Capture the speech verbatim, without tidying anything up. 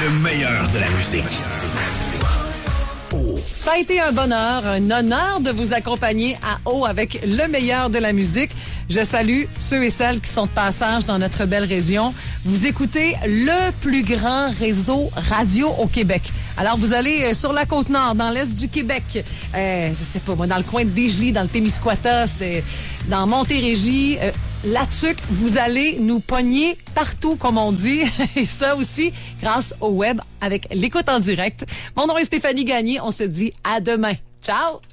Le meilleur de la musique. Oh. Ça a été un bonheur, un honneur de vous accompagner à eau avec le meilleur de la musique. Je salue ceux et celles qui sont de passage dans notre belle région. Vous écoutez le plus grand réseau radio au Québec. Alors, vous allez sur la Côte-Nord, dans l'est du Québec, euh, je sais pas moi, dans le coin de Desjely, dans le Témiscouata, dans Montérégie, euh, là-dessus, vous allez nous pogner partout, comme on dit. Et ça aussi, grâce au web, avec l'écoute en direct. Mon nom est Stéphanie Gagné. On se dit à demain. Ciao!